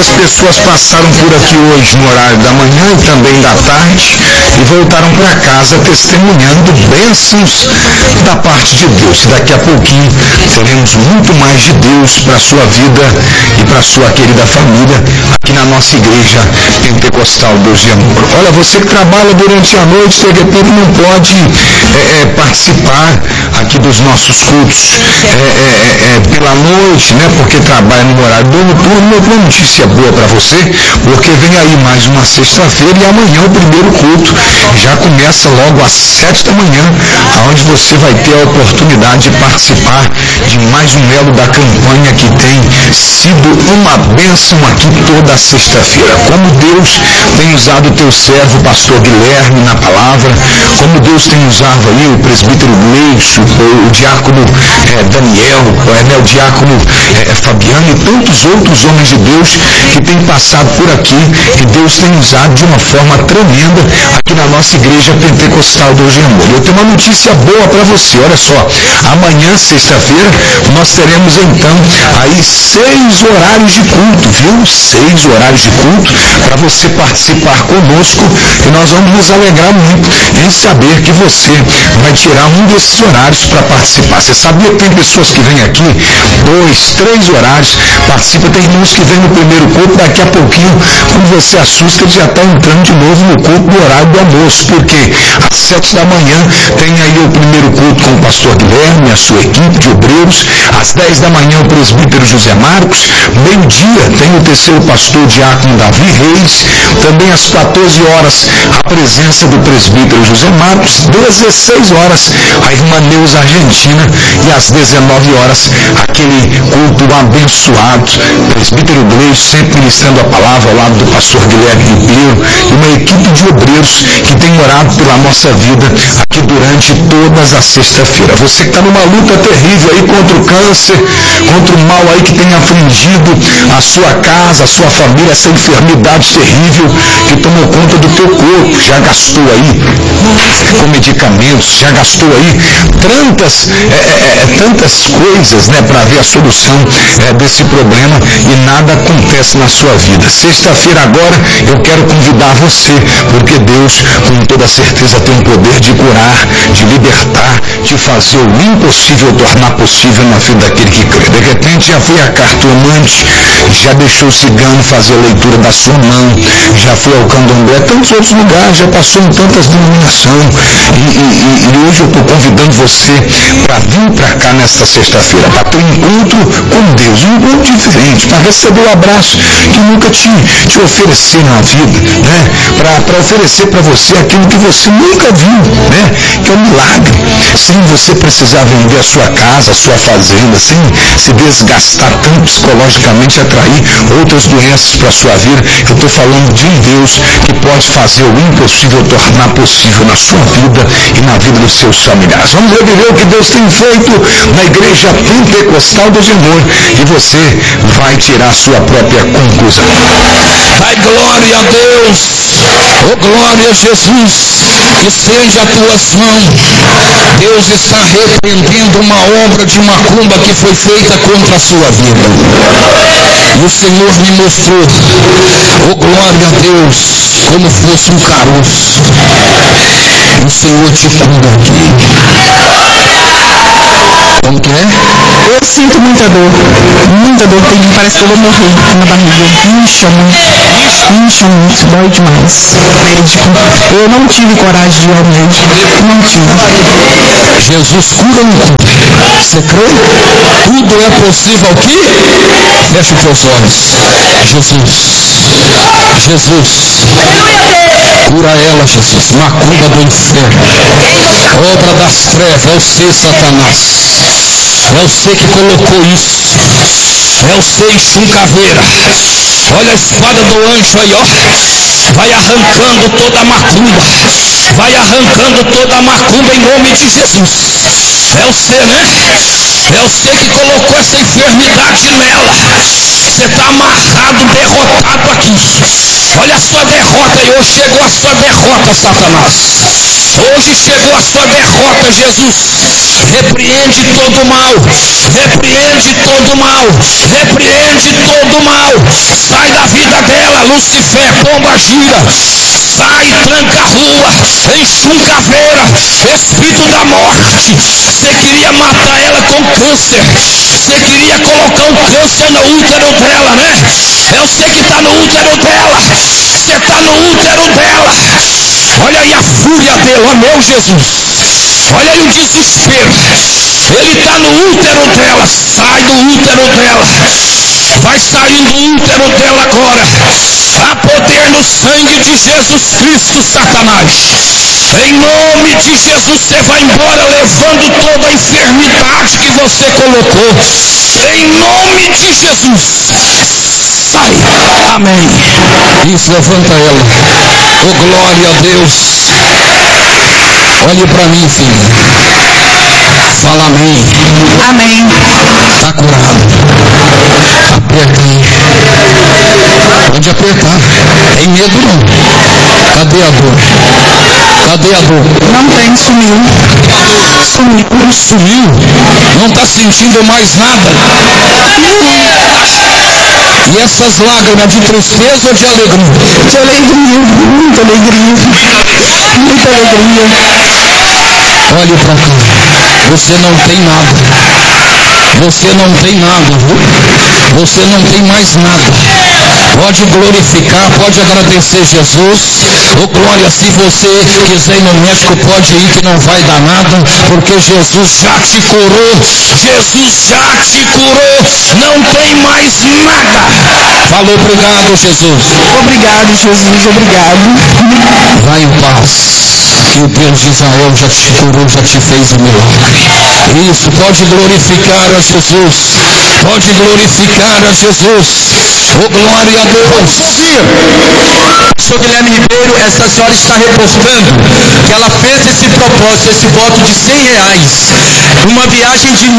Muitas pessoas passaram por aqui hoje no horário da manhã e também da tarde e voltaram para casa testemunhando bênçãos da parte de Deus. Daqui a pouquinho teremos muito mais de Deus para a sua vida e para a sua querida família aqui na nossa igreja pentecostal Deus de Amor. Olha, você que trabalha durante a noite, de repente não pode participar aqui dos nossos cultos pela noite, né? Porque trabalha no horário do noturno. Uma notícia boa para você, porque vem aí mais uma sexta-feira e amanhã o primeiro culto já começa logo às 7 da manhã, onde você vai ter a oportunidade de participar de mais um elo da campanha que tem sido uma bênção aqui toda sexta-feira. Como Deus tem usado o teu servo, o pastor Guilherme, na palavra, como Deus tem usado aí o presbítero Gleison, o diácono Daniel, o diácono Fabiano e tantos outros homens de Deus que têm passado por aqui e Deus tem usado de uma forma tremenda aqui na nossa igreja pentecostal Deus de Amor. Eu tenho uma notícia boa para você, olha só, amanhã, sexta-feira, nós teremos então aí 6 horários de culto, viu? 6 horários de culto para você participar conosco e nós vamos nos alegrar muito em saber que você vai tirar um desses horários para participar. Você sabia que tem pessoas que vêm aqui 2, 3 horários, participa, tem irmãos que vêm no primeiro culto, daqui a pouquinho, quando você assusta, ele já está entrando de novo no culto do horário do almoço, porque às 7 da manhã tem aí o primeiro culto com o pastor Guilherme e a sua equipe de obreiros, às 10 da manhã o presbítero José Marcos, meio-dia tem o terceiro pastor diácono Davi Reis, também às 14 horas a presença do presbítero José Marcos, 16 horas a irmã Neuza Argentina e às 19 horas aquele culto abençoado, presbítero Gleison sempre ministrando a palavra ao lado do pastor Guilherme Ribeiro e uma equipe de obreiros que tem orado pela nossa vida aqui durante todas as sexta-feiras. Você que está numa luta terrível aí contra o câncer, contra o mal aí que tem afligido a sua casa, a sua família, essa enfermidade terrível que tomou conta do teu corpo, já gastou aí com medicamentos, já gastou aí tantas coisas, né, para ver a solução desse problema e nada acontece na sua vida. Sexta-feira agora eu quero convidar você, porque Deus com toda certeza tem o poder de curar, de libertar, de fazer o impossível tornar possível na vida daquele que crê. De repente já foi a cartomante, já deixou o cigano fazer a leitura da sua mão, já foi ao candomblé, tantos outros lugares, já passou em tantas denominações e hoje eu estou convidando você para vir para cá nesta sexta-feira, para ter um encontro com Deus, um encontro diferente, para receber o abraço que nunca te ofereceram na vida, né? Para oferecer para você aquilo que você nunca viu, né? Que é um milagre, sem você precisar vender a sua casa, a sua fazenda, sem se desgastar tanto psicologicamente, atrair outras doenças para a sua vida. Eu estou falando de um Deus que pode fazer o impossível tornar possível na sua vida e na vida dos seus familiares. Vamos reviver o que Deus tem feito na igreja pentecostal Deus de Amor e você vai tirar a sua própria conclusão. Ai, glória a Deus, oh glória a Jesus, que seja a tuas mãos. Deus está repreendendo uma obra de macumba que foi feita contra a sua vida. E o Senhor me mostrou, oh glória a Deus, como fosse um caroço. E o Senhor te cura aqui. Como que é? Eu sinto muita dor, parece que eu vou morrer na barriga, incha muito, dói demais. Médico, eu não tive coragem de ir ao médico, não tive. Jesus cura ou não cura? Você crê? Tudo é possível aqui? Feche os teus olhos. Jesus, cura ela, Jesus. Macumba do inferno, obra das trevas, é você, Satanás. É você que colocou isso. É você, Exu Caveira. Olha a espada do anjo aí, ó. Vai arrancando toda a macumba. Vai arrancando toda a macumba em nome de Jesus. É você, né? É você que colocou essa enfermidade nela. Você está amarrado, derrotado aqui. Olha a sua derrota aí. Hoje chegou a sua derrota, Satanás. Hoje chegou a sua derrota, Jesus. Repreende todo mal. Repreende todo mal. Repreende todo mal. Sai da vida dela, Lucifer, pomba gira. Sai, tranca a rua, enche um caveira, espírito da morte. Você queria matar ela com câncer. Você queria colocar um câncer no útero dela, né? É você que está no útero dela. Você está no útero dela. Olha aí a fúria dele, ó meu Jesus. Olha aí o desespero. Ele está no útero dela. Sai do útero dela. Vai sair do útero dela agora. Há poder no sangue de Jesus Cristo, Satanás. Em nome de Jesus, você vai embora levando toda a enfermidade que você colocou. Em nome de Jesus. Sai. Amém. Isso, levanta ela. Oh, glória a Deus. Olhe para mim, filha. Fala amém. Amém. Está curado. Aperta aí. Pode apertar. Tem medo não. Cadê a dor? Cadê a dor? Não tem, sumiu. Sumiu. Sumiu? Não está sentindo mais nada? E essas lágrimas de tristeza ou de alegria? De alegria, muita alegria. Muita alegria. Olhe para cá. Você não tem nada. Você não tem nada, viu? Você não tem mais nada. Pode glorificar, pode agradecer Jesus. Oh glória, se você quiser ir no médico, pode ir que não vai dar nada, porque Jesus já te curou. Jesus já te curou. Não tem mais nada. Falou, obrigado, Jesus. Obrigado, Jesus, obrigado. Vai em paz. Que o Deus de Israel já te curou, já te fez o milagre. Isso, pode glorificar a Jesus. Pode glorificar a Jesus. Oh glória a Deus. Sou Guilherme Ribeiro, essa senhora está repostando que ela fez esse propósito, esse voto de R$100, uma viagem de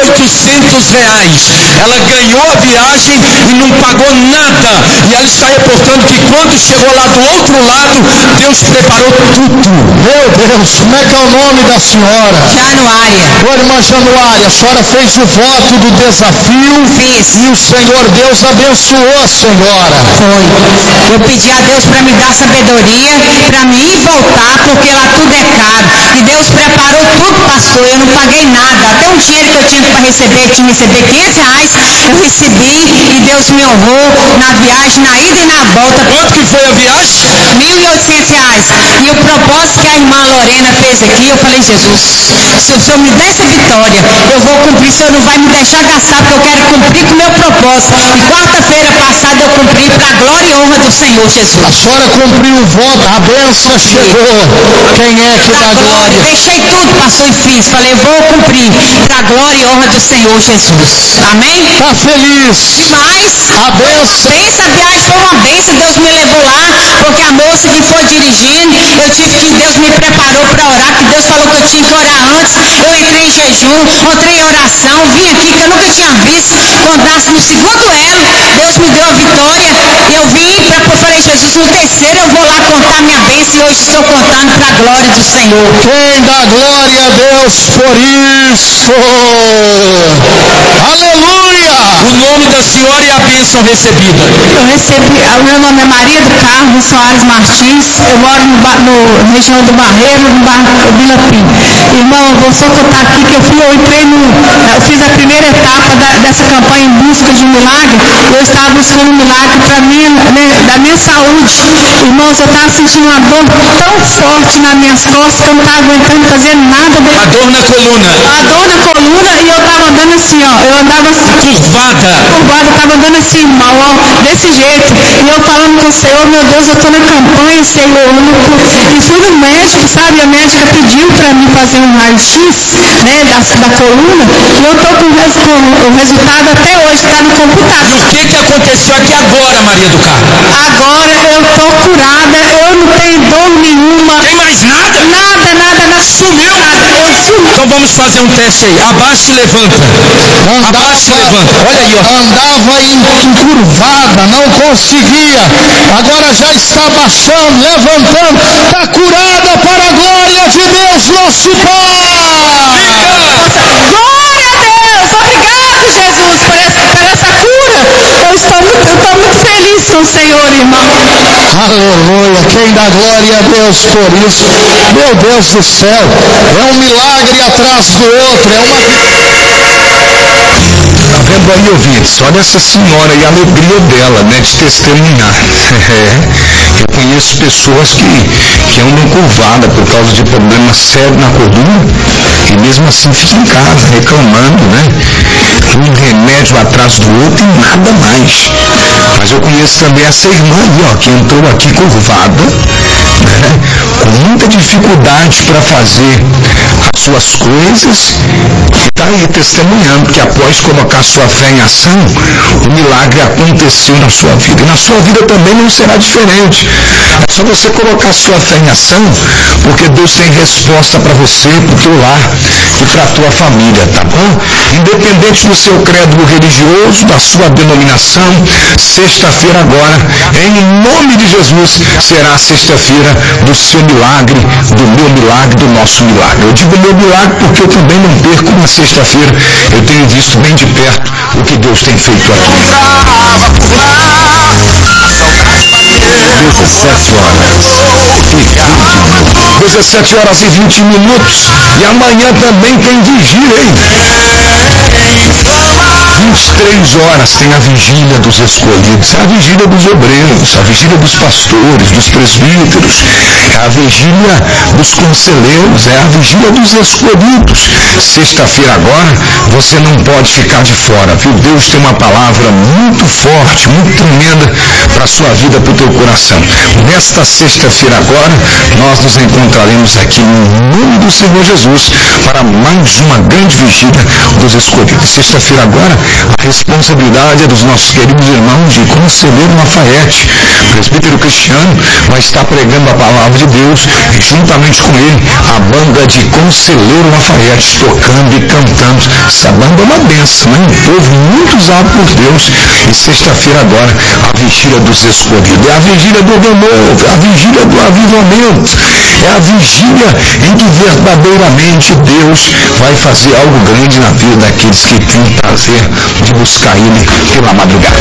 R$1.800. Ela ganhou a viagem e não pagou nada. E ela está reportando que quando chegou lá do outro lado, Deus preparou tudo. Meu Deus, como é que é o nome da senhora? Januária. Ô irmã Januária, a senhora fez o voto do desafio. Fiz. E o Senhor Deus abençoou a senhora. Foi. Eu pedi a Deus para me dar sabedoria, para mim ir voltar, porque lá tudo é caro. E Deus preparou tudo, pastor. Eu não paguei nada. Até um dinheiro que eu tinha para receber, tinha que receber R$500. Eu recebi e Deus me honrou na viagem, na ida e na volta. Quanto que foi a viagem? R$1.800. E o propósito que a irmã Lorena fez aqui, eu falei, Jesus, se o Senhor me der essa vitória, eu vou cumprir. O Senhor não vai me deixar gastar, porque eu quero cumprir com o meu propósito. E quarta-feira passada eu cumpri para a glória e honra do Senhor Jesus. A senhora cumpriu o voto, a bênção chegou. Quem é que dá glória? Deixei tudo, pastor, e fiz. Falei, vou cumprir para a glória e honra do Senhor Jesus. Amém? Está feliz? Demais. A bênção. A viagem foi uma bênção. Deus me levou lá, porque a moça que foi dirigindo, Deus me preparou para orar, que Deus falou que eu tinha que orar antes. Eu entrei em jejum, entrei em oração, vim aqui que eu nunca tinha visto. Quando nasce no segundo elo, Deus me deu a vitória. Eu vim eu falei, Jesus, no terceiro eu vou lá contar minha bênção e hoje estou contando para a glória do Senhor. Quem dá glória a Deus por isso? Aleluia! O nome da senhora e a bênção recebida. Eu recebi, o meu nome é Maria do Carmo Soares Martins, eu moro no região do Barreiro, no bairro Vila Pim. Irmão, eu vou só contar aqui que eu fiz a primeira etapa dessa campanha em busca de um milagre. Eu estava buscando um milagre para mim, da minha saúde. Irmãos, eu estava sentindo uma dor tão forte nas minhas costas que eu não estava aguentando fazer nada. A dor na coluna. A dor na coluna, e eu estava andando assim, ó. Eu andava assim. Curvada. Eu estava andando assim, mal, ó, desse jeito. E eu falando com o Senhor, meu Deus, eu estou na campanha, Senhor. E fui no médico, sabe? A médica pediu para mim fazer um raio-x, né, da coluna. E eu estou com o resultado até hoje, está no computador. E o que aconteceu aqui agora, Maria do Carmo? Agora eu estou curada, eu não tenho dor nenhuma. Tem mais nada? Nada. Sumiu? Nada. Eu sumi. Então vamos fazer um teste aí. Abaixa e levanta. Abaixa e levanta. Olha aí, ó. Andava encurvada, não conseguia. Agora já está abaixando, levantando. Está curada para a glória de Deus, nosso Pai. Glória a Deus! Obrigado, Jesus, por essa cura. Eu estou muito feliz com o Senhor, irmão. Aleluia, quem dá glória a Deus por isso? Meu Deus do céu, é um milagre atrás do outro, é uma... Tá vendo aí, ouvintes? Olha essa senhora e a alegria dela, né, de testemunhar. Eu conheço pessoas que andam curvadas por causa de problemas sérios na coluna e mesmo assim ficam em casa reclamando, né? Um remédio atrás do outro e nada mais. Mas eu conheço também essa irmã aí, ó, que entrou aqui curvada, né? Com muita dificuldade para fazer as suas coisas, e está aí testemunhando que após colocar sua fé em ação, o milagre aconteceu na sua vida. E na sua vida também não será diferente. É só você colocar sua fé em ação, porque Deus tem resposta para você, para o teu lar e para a tua família, tá bom? Independente do seu credo religioso, da sua denominação, sexta-feira agora, em nome de Jesus, será a sexta-feira do seu milagre, do meu milagre, do nosso milagre. Eu digo meu milagre porque eu também não perco uma sexta-feira. Eu tenho visto bem de perto o que Deus tem feito aqui. 17 horas e 20 minutos. E amanhã também tem vigília, hein? 23 horas tem a vigília dos escolhidos, é a vigília dos obreiros, a vigília dos pastores, dos presbíteros, é a vigília dos conselheiros, é a vigília dos escolhidos. Sexta-feira agora, você não pode ficar de fora, viu? Deus tem uma palavra muito forte, muito tremenda para a sua vida, para o teu coração. Nesta sexta-feira agora, nós nos encontraremos aqui no nome do Senhor Jesus para mais uma grande vigília dos escolhidos. Sexta-feira agora, a responsabilidade é dos nossos queridos irmãos de Conselheiro Lafayette. O presbítero Cristiano vai estar pregando a palavra de Deus e juntamente com ele a banda de Conselheiro Lafayette tocando e cantando. Essa banda é uma bênção, né? Um povo muito usado por Deus. E sexta-feira agora a vigília dos escolhidos. É a vigília do renovo, é a vigília do avivamento. É a vigília em que verdadeiramente Deus vai fazer algo grande na vida daqueles que têm prazer de buscar Ele pela madrugada.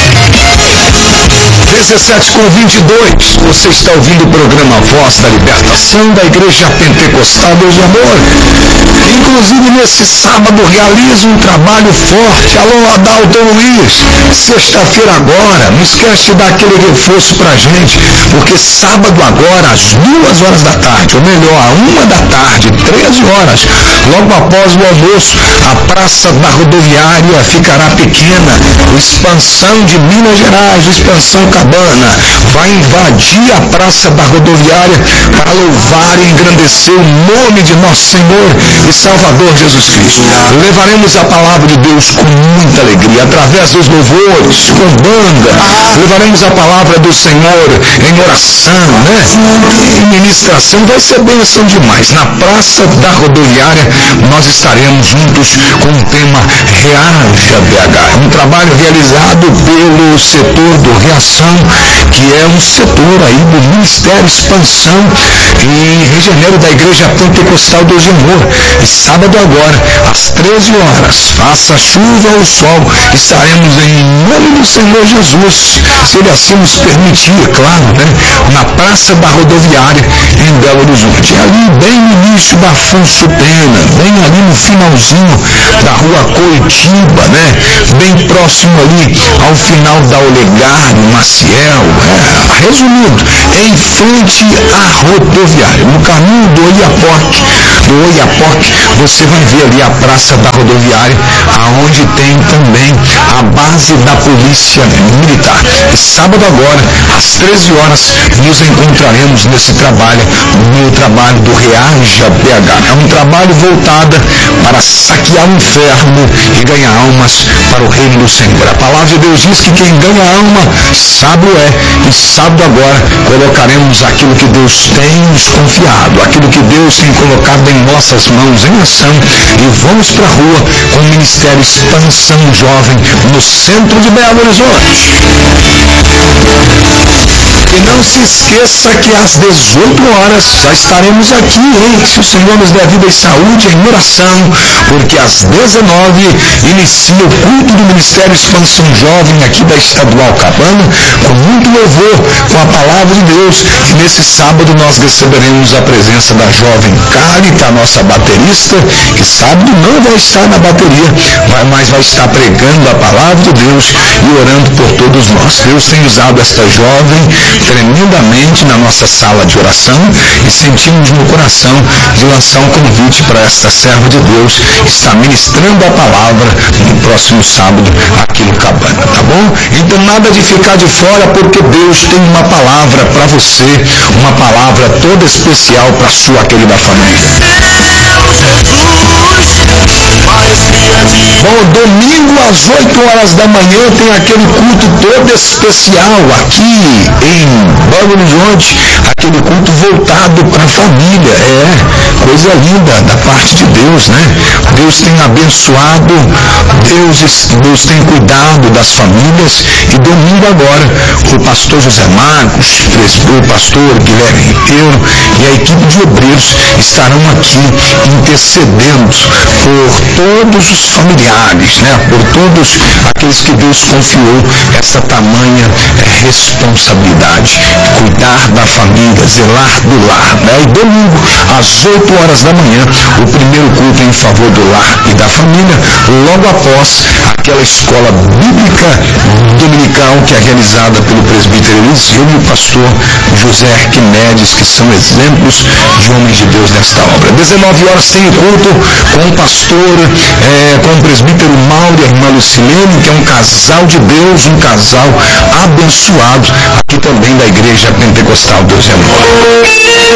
17:22, você está ouvindo o programa Voz da Libertação da Igreja Pentecostal Deus de Amor. Inclusive nesse sábado realiza um trabalho forte. Alô, Adalto Luiz, sexta-feira agora, não esquece de dar aquele reforço pra gente, porque sábado agora, às 2 horas da tarde, ou melhor, à 1 da tarde, 13 horas, logo após o almoço, a Praça da Rodoviária ficará pequena. O Expansão de Minas Gerais, o Expansão Cabana, vai invadir a Praça da Rodoviária para louvar e engrandecer o nome de nosso Senhor e Salvador Jesus Cristo. Levaremos a palavra de Deus com muita alegria, através dos louvores, com banda. Levaremos a palavra do Senhor em oração, né? Em ministração, vai ser bênção demais. Na Praça da Rodoviária, nós estaremos juntos com o tema Reaja BH. Um trabalho realizado pelo setor do Reação, que é um setor aí do Ministério Expansão em Rio de Janeiro, da Igreja Pentecostal Deus de Amor. E sábado agora, às 13 horas, faça chuva ou sol, estaremos em nome do Senhor Jesus, se Ele assim nos permitir, claro, né? Na Praça da Rodoviária, em Belo Horizonte. Ali bem no início da Afonso Pena, bem ali no finalzinho da Rua Coitiba, né? Bem próximo ali ao final da Olegário, Maciel. Resumindo, em frente à rodoviária, no caminho do Oiapoque, você vai ver ali a Praça da Rodoviária, aonde tem também a base da Polícia Militar. E sábado agora, às 13 horas, nos encontraremos nesse trabalho, no trabalho do Reaja BH. É um trabalho voltado para saquear o inferno e ganhar almas para o reino do Senhor. A palavra de Deus diz que quem ganha alma sábado e sábado agora colocaremos aquilo que Deus tem nos confiado, aquilo que Deus tem colocado em nossas mãos em ação, e vamos para a rua com o Ministério Expansão Jovem no centro de Belo Horizonte. E não se esqueça que às 18 horas já estaremos aqui, hein? Se o Senhor nos der vida e saúde em oração, porque às 19 inicia o culto do Ministério Expansão Jovem aqui da Estadual Cabana, com muito louvor, com a palavra de Deus. E nesse sábado nós receberemos a presença da jovem Carita, a nossa baterista, que sábado não vai estar na bateria, mas vai estar pregando a palavra de Deus e orando por todos nós. Deus tem usado esta jovem tremendamente na nossa sala de oração, e sentimos no coração de lançar um convite para esta serva de Deus estar ministrando a palavra no próximo sábado aqui no Cabana, tá bom? Então nada de ficar de fora, porque Deus tem uma palavra para você, uma palavra toda especial para a sua querida família. Bom, domingo às 8 horas da manhã tem aquele culto todo especial aqui em Belo Horizonte, aquele culto voltado para a família. Coisa linda da parte de Deus, né? Deus tem abençoado, Deus tem cuidado das famílias, e domingo agora o pastor José Marcos, o pastor Guilherme Ribeiro e a equipe de obreiros estarão aqui intercedendo por todos os familiares, né? Por todos aqueles que Deus confiou essa tamanha responsabilidade, cuidar da família, zelar do lar, né? E domingo às 8 horas da manhã, o primeiro culto em favor do lar e da família, logo após aquela escola bíblica dominical que é realizada pelo presbítero Eliseu e o pastor José Arquimedes, que são exemplos de homens de Deus nesta obra. 19 horas tem o culto com o pastor, com o presbítero Mauro e a irmã Lucilene, que é um casal de Deus, um casal abençoado, aqui também da Igreja Pentecostal Deus é Amor.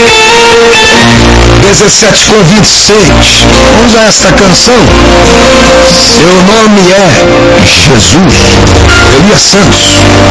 17:26. Vamos a esta canção. Seu nome é Jesus. Elias Santos.